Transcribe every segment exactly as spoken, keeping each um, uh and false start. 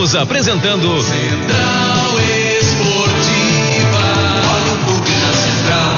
Estamos apresentando Central Esportiva. Olha o clube da Central.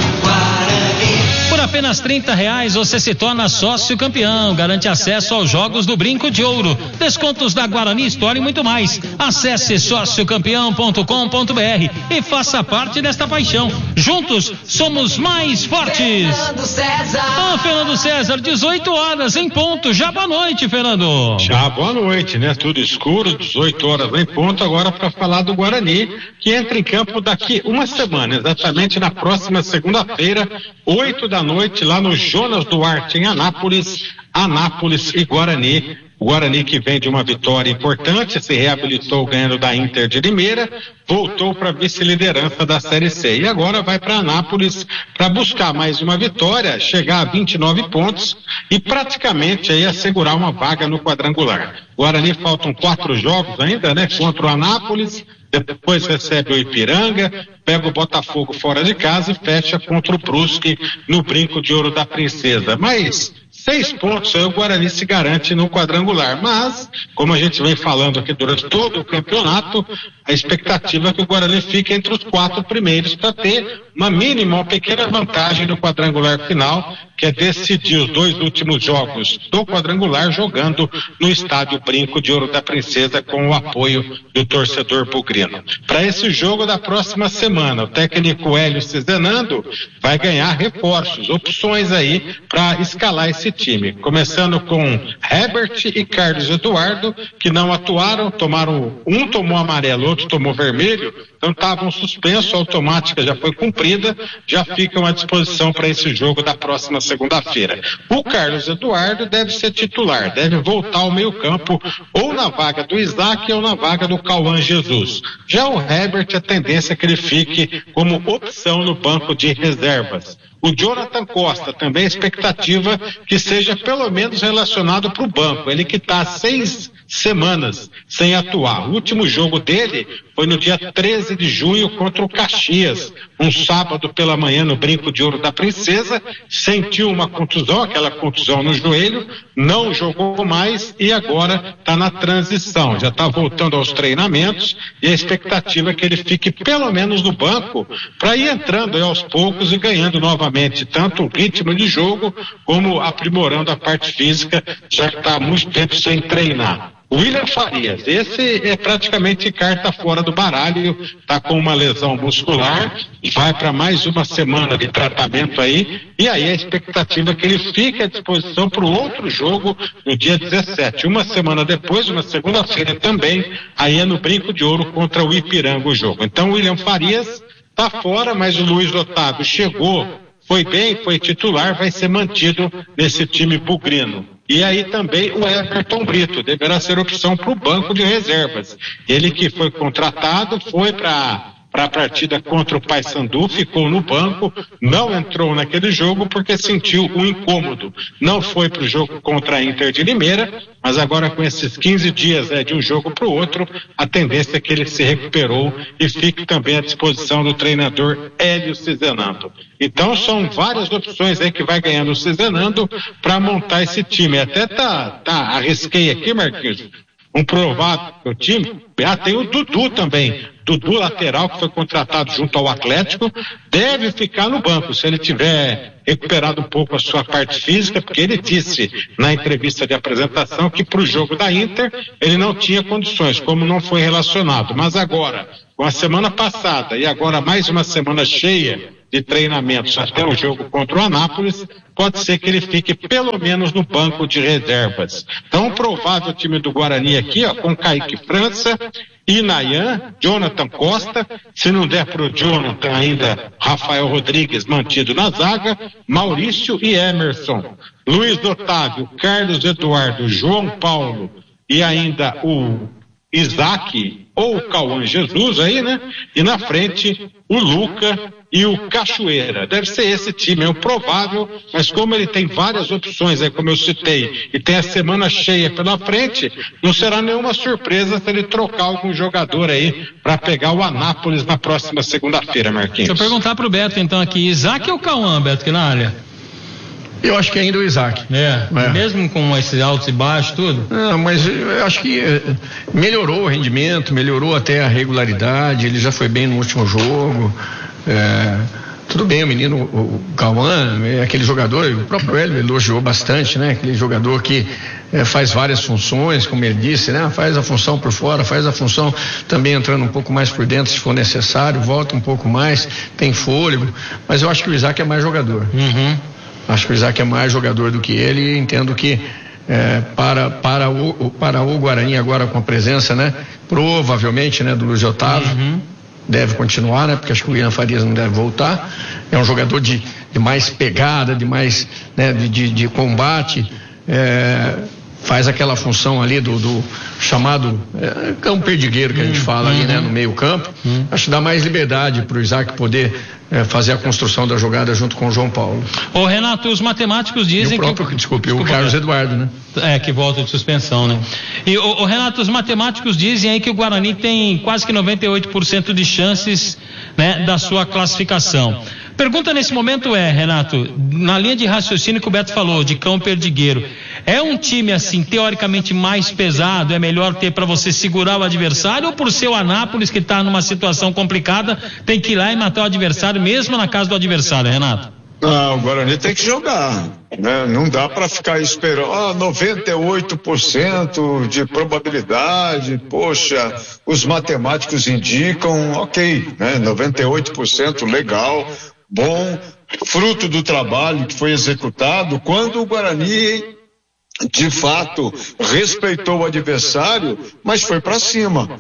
Guarani. Por apenas trinta reais você se torna sócio campeão, garante acesso aos jogos do Brinco de Ouro, descontos da Guarani Store e muito mais. Acesse sócio campeão ponto com ponto br e faça parte desta paixão. Juntos somos mais fortes. Fernando César. Ah, Fernando César, dezoito horas em ponto. Já boa noite, Fernando. Já boa noite, né? Tudo escuro, dezoito horas em ponto. Agora para falar do Guarani, que entra em campo daqui uma semana, exatamente na próxima segunda-feira, oito da noite, lá no Jonas Duarte, em Anápolis. Anápolis e Guarani. O Guarani, que vem de uma vitória importante, se reabilitou ganhando da Inter de Limeira, voltou para a vice-liderança da Série C. E agora vai para Anápolis para buscar mais uma vitória, chegar a vinte e nove pontos e praticamente aí assegurar uma vaga no quadrangular. O Guarani faltam quatro jogos ainda, né? Contra o Anápolis, depois recebe o Ipiranga, pega o Botafogo fora de casa e fecha contra o Brusque no Brinco de Ouro da Princesa. Mas seis pontos aí o Guarani se garante no quadrangular, mas, como a gente vem falando aqui durante todo o campeonato, a expectativa é que o Guarani fique entre os quatro primeiros para ter uma mínima, uma pequena vantagem no quadrangular final, que é decidir os dois últimos jogos do quadrangular jogando no estádio Brinco de Ouro da Princesa com o apoio do torcedor bugrino. Para esse jogo da próxima semana, o técnico Hélio Cizenando vai ganhar reforços, opções aí para escalar esse time, começando com Herbert e Carlos Eduardo, que não atuaram, tomaram, um tomou amarelo, outro tomou vermelho, então estavam suspensos, a automática já foi cumprida, já ficam à disposição para esse jogo da próxima segunda-feira. O Carlos Eduardo deve ser titular, deve voltar ao meio campo, ou na vaga do Isaac ou na vaga do Cauã Jesus. Já o Herbert, a tendência é que ele fique como opção no banco de reservas. O Jonathan Costa, também a expectativa que seja pelo menos relacionado para o banco. Ele que está há seis semanas sem atuar. O último jogo dele foi no dia treze de junho contra o Caxias, um sábado pela manhã no Brinco de Ouro da Princesa. Sentiu uma contusão, aquela contusão no joelho, não jogou mais e agora está na transição. Já está voltando aos treinamentos e a expectativa é que ele fique pelo menos no banco para ir entrando aí aos poucos e ganhando novamente tanto o ritmo de jogo como aprimorando a parte física, já que está há muito tempo sem treinar. William Farias, esse é praticamente carta fora do baralho, está com uma lesão muscular, vai para mais uma semana de tratamento aí, e aí a expectativa é que ele fique à disposição para o outro jogo no dia dezessete. Uma semana depois, uma segunda-feira também, aí é no Brinco de Ouro contra o Ipiranga o jogo. Então o William Farias está fora, mas o Luiz Otávio chegou, foi bem, foi titular, vai ser mantido nesse time bugrino. E aí também o Everton Brito deverá ser opção para o banco de reservas. Ele que foi contratado, foi para para a partida contra o Paysandu, ficou no banco, não entrou naquele jogo porque sentiu um incômodo. Não foi para o jogo contra a Inter de Limeira, mas agora com esses quinze dias é, de um jogo para o outro, a tendência é que ele se recuperou e fique também à disposição do treinador Hélio Cizenando. Então são várias opções aí que vai ganhando o Cizenando para montar esse time. Até tá, tá, arrisquei aqui, Marquinhos, um provável time. Ah, tem o Dudu também. Dudu, lateral, que foi contratado junto ao Atlético, deve ficar no banco se ele tiver recuperado um pouco a sua parte física, porque ele disse na entrevista de apresentação que para o jogo da Inter ele não tinha condições, como não foi relacionado. Mas agora, com a semana passada e agora mais uma semana cheia de treinamentos até o jogo contra o Anápolis, pode ser que ele fique pelo menos no banco de reservas. Então, o provável time do Guarani aqui, ó, com Kaique França, Inayan, Jonathan Costa, se não der para o Jonathan ainda, Rafael Rodrigues mantido na zaga, Maurício e Emerson, Luiz Otávio, Carlos Eduardo, João Paulo e ainda o Isaac ou o Cauã Jesus aí, né? E na frente o Luca e o Cachoeira. Deve ser esse time, é o provável, mas como ele tem várias opções aí, como eu citei, e tem a semana cheia pela frente, não será nenhuma surpresa se ele trocar algum jogador aí para pegar o Anápolis na próxima segunda-feira, Marquinhos. Deixa eu perguntar pro Beto então aqui, Isaac ou Cauã, Beto, que na área? Eu acho que ainda o Isaac. É, é. Mesmo com esses altos e baixos, tudo? Não, mas eu acho que melhorou o rendimento, melhorou até a regularidade, ele já foi bem no último jogo. É, tudo bem, o menino, o Cauã, é aquele jogador, o próprio Hélio elogiou bastante, né? Aquele jogador que é, faz várias funções, como ele disse, né? Faz a função por fora, faz a função também entrando um pouco mais por dentro se for necessário, volta um pouco mais, tem fôlego, mas eu acho que o Isaac é mais jogador. Uhum. Acho que o Isaac é mais jogador do que ele e entendo que é, para, para, o, para o Guarani agora com a presença, né? Provavelmente, né? Do Luiz Otávio, uhum. deve continuar, né? Porque acho que o William Farias não deve voltar. É um jogador de, de mais pegada, de mais, né? de, de, de combate, é, faz aquela função ali do, do chamado é, cão perdigueiro que a gente fala ali, né? No meio campo. Acho que dá mais liberdade para o Isaac poder É, fazer a construção da jogada junto com o João Paulo. Ô Renato, os matemáticos dizem e o próprio, que... Desculpe, desculpa, o Carlos Eduardo, né? É, que volta de suspensão, né? E o Renato, os matemáticos dizem aí que o Guarani tem quase que noventa e oito por cento de chances, né, da sua classificação. Pergunta nesse momento é, Renato, na linha de raciocínio que o Beto falou, de cão perdigueiro, é um time assim, teoricamente mais pesado, é melhor ter para você segurar o adversário, ou por ser o Anápolis que está numa situação complicada, tem que ir lá e matar o adversário mesmo na casa do adversário, Renato? Não, o Guarani tem que jogar, né? Não dá para ficar esperando, ah, noventa e oito por cento de probabilidade, poxa, os matemáticos indicam, ok, né? noventa e oito por cento legal, bom, fruto do trabalho que foi executado, quando o Guarani de fato respeitou o adversário, mas foi para cima,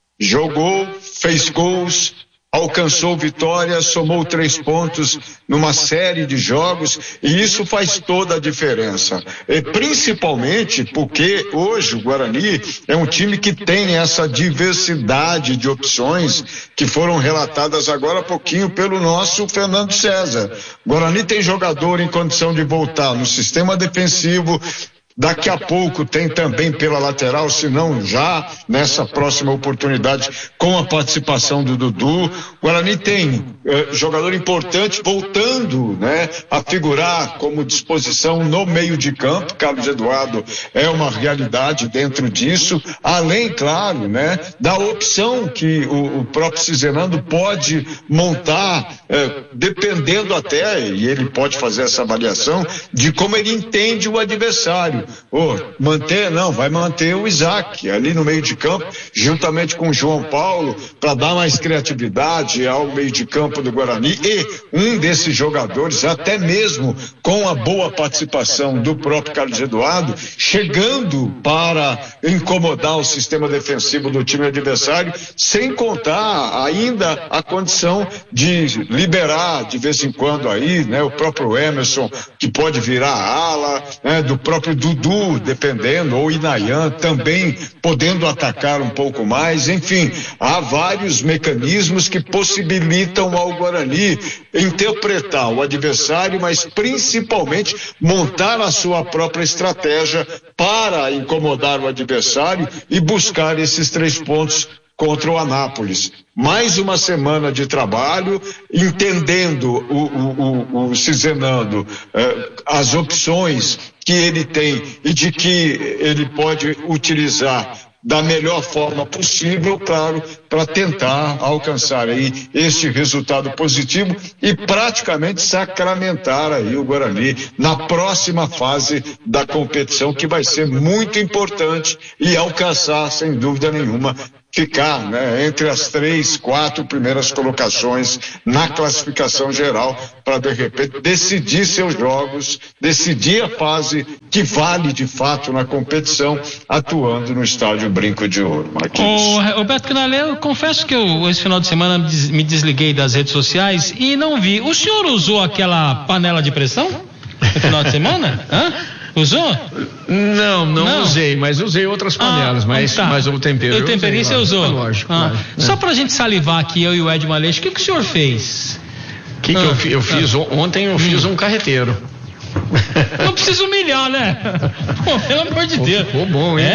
jogou, fez gols, alcançou vitória, somou três pontos numa série de jogos, e isso faz toda a diferença. E principalmente porque hoje o Guarani é um time que tem essa diversidade de opções que foram relatadas agora há pouquinho pelo nosso Fernando César. O Guarani tem jogador em condição de voltar no sistema defensivo. Daqui a pouco tem também pela lateral, se não já nessa próxima oportunidade, com a participação do Dudu. O Guarani tem eh, jogador importante voltando, né, a figurar como disposição no meio de campo. Carlos Eduardo é uma realidade dentro disso, além, claro, né, da opção que o, o próprio Cizenando pode montar, eh, dependendo até, e ele pode fazer essa avaliação, de como ele entende o adversário. Oh, manter, não, vai manter o Isaac ali no meio de campo, juntamente com o João Paulo, para dar mais criatividade ao meio de campo do Guarani, e um desses jogadores, até mesmo com a boa participação do próprio Carlos Eduardo, chegando para incomodar o sistema defensivo do time adversário, sem contar ainda a condição de liberar de vez em quando aí, né, o próprio Emerson, que pode virar ala, né, do próprio Dudu, dependendo, ou Inayan também podendo atacar um pouco mais. Enfim, há vários mecanismos que possibilitam ao Guarani interpretar o adversário, mas principalmente montar a sua própria estratégia para incomodar o adversário e buscar esses três pontos contra o Anápolis. Mais uma semana de trabalho, entendendo o, o, o, o Cizenando, eh, as opções que ele tem e de que ele pode utilizar da melhor forma possível, claro, para tentar alcançar aí este resultado positivo e praticamente sacramentar aí o Guarani na próxima fase da competição, que vai ser muito importante, e alcançar, sem dúvida nenhuma, ficar, né, entre as três, quatro primeiras colocações na classificação geral, para de repente decidir seus jogos, decidir a fase que vale de fato na competição, atuando no estádio Brinco de Ouro. Ô, Roberto Canalé, eu confesso que eu, esse final de semana me desliguei das redes sociais e não vi. O senhor usou aquela panela de pressão no final de semana? Hã? Usou? Não, não, não usei, mas usei outras panelas, ah, mas, tá. mas o tempero. O temperinho você usou? Lógico. Ah. Lógico, Só é. pra gente salivar aqui, eu e o Ed Maleixo, o que, que o senhor fez? O que, que ah. eu, fi, eu fiz? Ah. Ontem eu fiz hum. um carreteiro. Não precisa humilhar, né? Pô, pelo amor de Deus. Ficou bom, hein? É?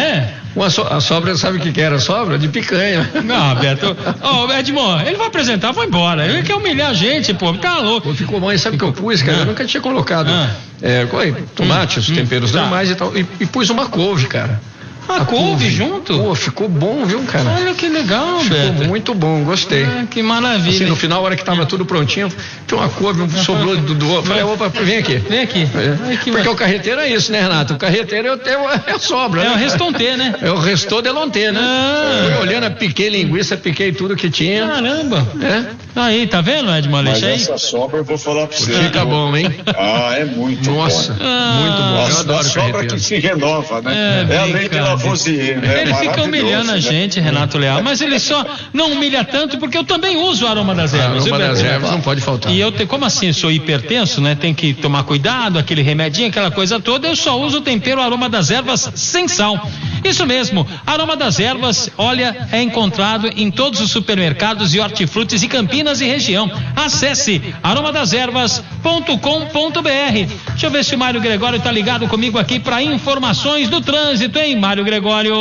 Uma so, a sobra, sabe o que que era a sobra? De picanha. Não, Beto. Ó, oh, Edmond, ele vai apresentar, vai embora. Ele quer humilhar a gente, pô. Tá louco. Pô, ficou bom. E sabe o que eu pus, cara? Ah. Eu nunca tinha colocado ah. é, tomate, hum, os temperos hum, normais tá. e tal. E, e pus uma couve, cara. A, a couve, couve junto? Pô, ficou bom, viu, cara? Olha que legal, ficou Beto. Muito bom, gostei. Ah, que maravilha. Assim, no final, a hora que tava tudo prontinho, tinha uma couve, um sobrou do do. Falei, opa, vem aqui. Vem aqui. É. Ai, que Porque mar... o carreteiro é isso, né, Renato? O carreteiro é, é, é sobra, é né? É o restonté, né? É o restou de lonté, né? Ah. Fui olhando, piquei linguiça, piquei tudo que tinha. Caramba. É. Aí, tá vendo, Edmond? Mas aí. essa sobra eu vou falar pra você. Fica bom, hein? Ah, é muito Nossa, bom. Ah. muito bom. Eu adoro a sobra que se renova, né? É, é a lei de Lavoisier, né? Ele fica humilhando a gente, né? Renato Leal, mas ele só não humilha tanto porque eu também uso o aroma das ervas. O aroma das ervas não pode faltar. E eu, te, como assim, eu sou hipertenso, né? Tem que tomar cuidado, aquele remedinho, aquela coisa toda, eu só uso o tempero aroma das ervas sem sal. Isso mesmo, aroma das ervas, olha, é encontrado em todos os supermercados e hortifrutis de Campinas e região. Acesse aroma das ervas ponto com ponto br. Deixa eu ver se o Mário Gregório tá ligado comigo aqui para informações do trânsito, hein, Mário Gregório?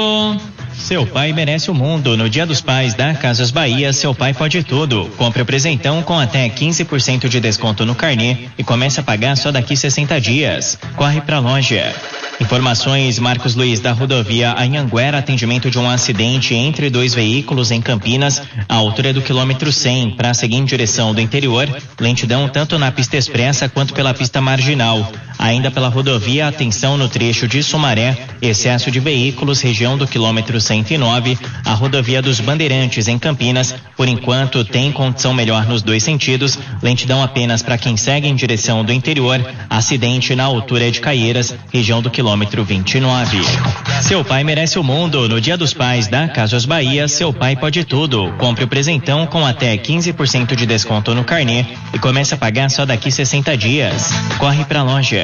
Seu pai merece o mundo. No Dia dos Pais da Casas Bahia, seu pai pode tudo. Compre o presentão com até quinze por cento de desconto no carnê e comece a pagar só daqui sessenta dias. Corre pra loja. Informações, Marcos Luiz, da rodovia Anhanguera, atendimento de um acidente entre dois veículos em Campinas, à altura do quilômetro cem, para seguir em direção do interior, lentidão tanto na pista expressa quanto pela pista marginal. Ainda pela rodovia, atenção no trecho de Sumaré, excesso de veículos, região do quilômetro cento e nove, a rodovia dos Bandeirantes em Campinas, por enquanto tem condição melhor nos dois sentidos, lentidão apenas para quem segue em direção do interior, acidente na altura de Caieiras, região do quilômetro Quilômetro vinte e nove. Seu pai merece o mundo. No Dia dos Pais da Casas Bahia, seu pai pode tudo. Compre o presentão com até quinze por cento de desconto no carnê e comece a pagar só daqui sessenta dias. Corre pra loja.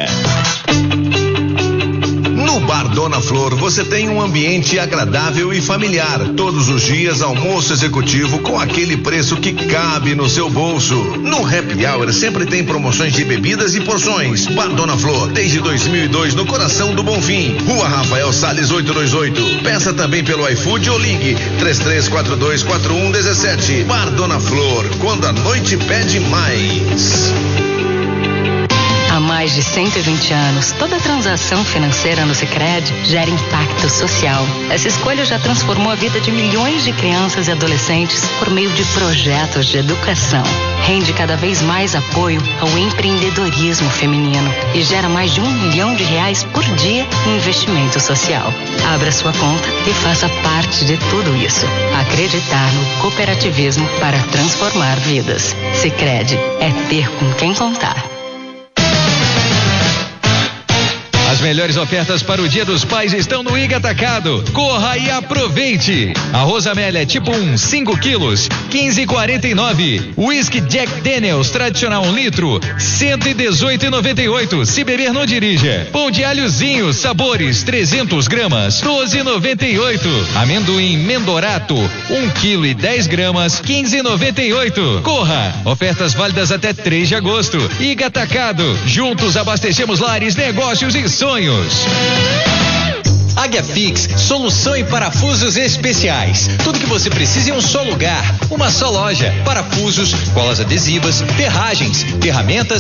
No Bar Dona Flor você tem um ambiente agradável e familiar. Todos os dias almoço executivo com aquele preço que cabe no seu bolso. No Happy Hour sempre tem promoções de bebidas e porções. Bar Dona Flor, desde dois mil e dois no coração do Bonfim. Rua Rafael Salles oitocentos e vinte e oito. Peça também pelo iFood ou ligue três três quatro dois quatro um um sete. Bar Dona Flor, quando a noite pede mais. Há mais de cento e vinte anos, toda transação financeira no Sicredi gera impacto social. Essa escolha já transformou a vida de milhões de crianças e adolescentes por meio de projetos de educação. Rende cada vez mais apoio ao empreendedorismo feminino e gera mais de um milhão de reais por dia em investimento social. Abra sua conta e faça parte de tudo isso. Acreditar no cooperativismo para transformar vidas. Sicredi é ter com quem contar. As melhores ofertas para o Dia dos Pais estão no Iga Atacado. Corra e aproveite. Arroz Amélia tipo um, cinco quilos, quinze e quarenta e nove. Whisky Jack Daniels tradicional um litro, cento e dezoito e noventa e oito. Se beber não dirija. Pão de alhozinho sabores trezentos gramas, doze e noventa e oito. Amendoim Mendorato um quilo e dez gramas, quinze e noventa e oito. Corra. Ofertas válidas até três de agosto. Iga Atacado. Juntos abastecemos lares, negócios e sonhos. Águia Fix, solução em parafusos especiais. Tudo que você precisa em um só lugar, uma só loja. Parafusos, colas adesivas, ferragens, ferramentas